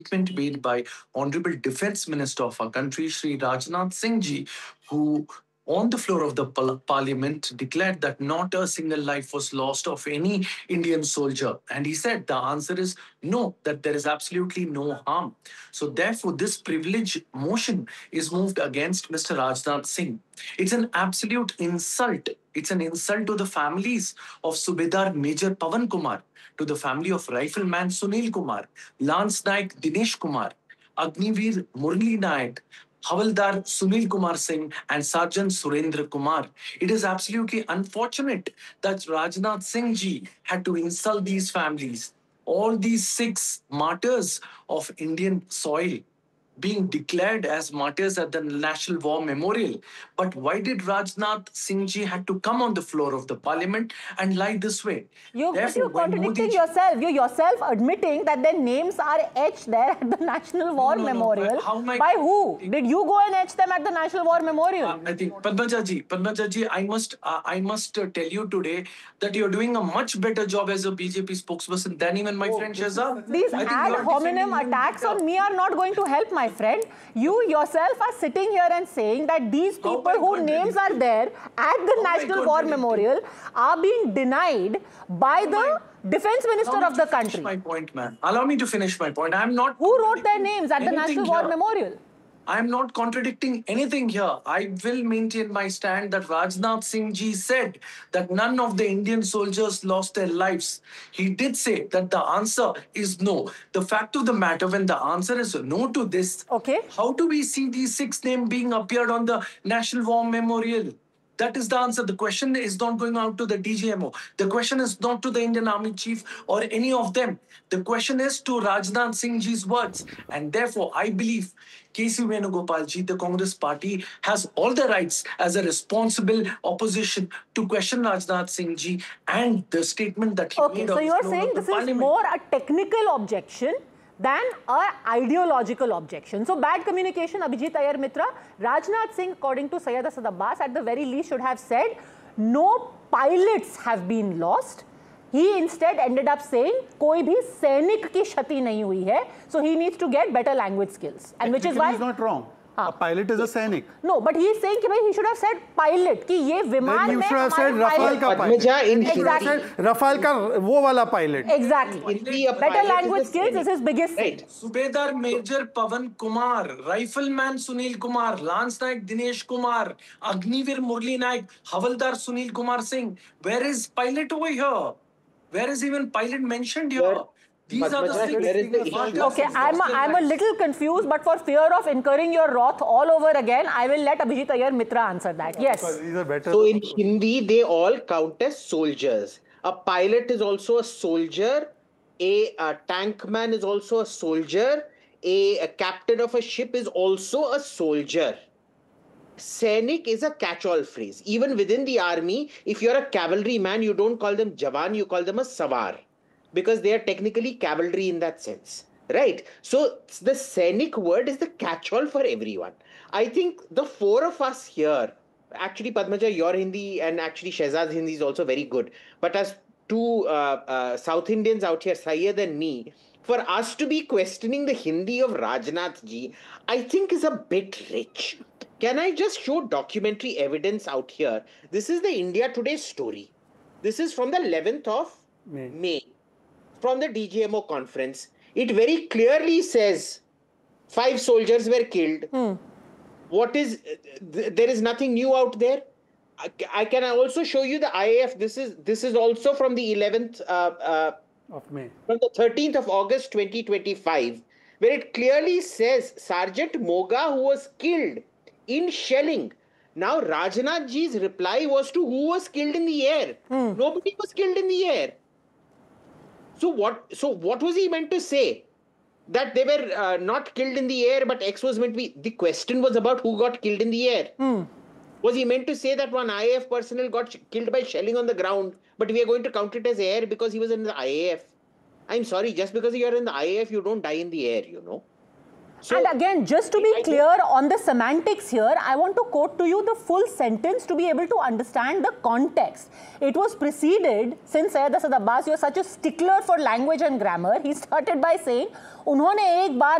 statement made by Honorable Defense Minister of our country, Shri Rajnath Singh ji, who on the floor of the parliament declared that not a single life was lost of any Indian soldier. And he said the answer is no, that there is absolutely no harm. So therefore, this privilege motion is moved against Mr. Rajnath Singh. It's an absolute insult. It's an insult to the families of Subedar Major Pavan Kumar, to the family of Rifleman Sunil Kumar, Lance Naik Dinesh Kumar, Agniveer Murli Naik, Havaldar Sunil Kumar Singh, and Sergeant Surendra Kumar. It is absolutely unfortunate that Rajnath Singh ji had to insult these families. All these six martyrs of Indian soil being declared as martyrs at the National War Memorial. But why did Rajnath Singh ji had to come on the floor of the parliament and lie this way? But Therefore, you're when contradicting Modi yourself. You're yourself admitting that their names are etched there at the National War Memorial. how am I? By who? Did you go and etch them at the National War Memorial? I think Padmaja ji, I must tell you today that you're doing a much better job as a BJP spokesperson than even my friend Shehzad. These ad hominem attacks on me are not going to help, my friend. You yourself are sitting here and saying that these people whose names are there at the National War Memorial are being denied by the Defense Minister of the country. My point, man. Allow me to finish my point. I'm not. Who wrote their names at the anything National War here. Memorial? I'm not contradicting anything here. I will maintain my stand that Rajnath Singh ji said that none of the Indian soldiers lost their lives. He did say that the answer is no. The fact of the matter, when the answer is no to this, Okay. how do we see these six names being appeared on the National War Memorial? That is the answer. The question is not going out to the DGMO. The question is not to the Indian Army Chief or any of them. The question is to Rajnath Singh ji's words. And therefore, I believe KC Venugopal ji, the Congress party, has all the rights as a responsible opposition to question Rajnath Singh ji and the statement that he Okay, made. so on you the are floor saying of the this is parliament. more a technical objection than an ideological objection. So bad communication, Abhijit Iyer Mitra. Rajnath Singh, according to Syed Asad Abbas, at the very least should have said, no pilots have been lost. He instead ended up saying, कोई भी सैनिक की क्षति नहीं हुई है. So he needs to get better language skills. And which is why... He's not wrong. A pilot is a सैनिक. No, but he is saying कि भाई he should have said pilot, कि ये विमान में you should have said हमारे Rafale का pilot. pilot. in Exactly. Rafale का वो वाला pilot. Exactly. Hindi, a Better pilot language is a skills is his biggest thing. Right. Subedar Major Pavan Kumar, Rifleman Sunil Kumar, Lance Naik Dinesh Kumar, Agniveer Murli Naik, Havaldar Sunil Kumar Singh. Where is pilot over here? Where is even pilot mentioned here? These are the six. Where is the issue? Okay, I'm a little confused, but for fear of incurring your wrath all over again, I will let Abhijit Iyer Mitra answer that. Yes. These are better. So in Hindi, they all count as soldiers. A pilot is also a soldier. A tank man is also a soldier. A captain of a ship is also a soldier. Sainik is a catch-all phrase. Even within the army, if you're a cavalry man, you don't call them Jawan, you call them a Savar. Because they are technically cavalry in that sense. Right? So the Sainik word is the catch-all for everyone. I think the four of us here, actually Padmaja, your Hindi and actually Shehzad's Hindi is also very good. But as two South Indians out here, Syed and me, for us to be questioning the Hindi of Rajnath ji, I think is a bit rich. Can I just show documentary evidence out here? This is the India Today story. This is from the 11th of May. From the DGMO conference. It very clearly says 5 soldiers were killed. What is, there is nothing new out there. I can also show you the IAF. This is also from the 11th of May. From the 13th of August 2025, where it clearly says Sergeant Moga, who was killed in shelling. Now, Rajnath ji's reply was to who was killed in the air. Nobody was killed in the air. So what was he meant to say? That they were not killed in the air, but X was meant to be... The question was about who got killed in the air. Was he meant to say that one IAF personnel got killed by shelling on the ground, but we are going to count it as air because he was in the IAF? I'm sorry, just because you are in the IAF, you don't die in the air, you know. And again, just to be clear on the semantics here, I want to quote to you the full sentence to be able to understand the context. It was preceded, since Syed Asad Abbas, you are such a stickler for language and grammar, he started by saying, उन्होंने एक बार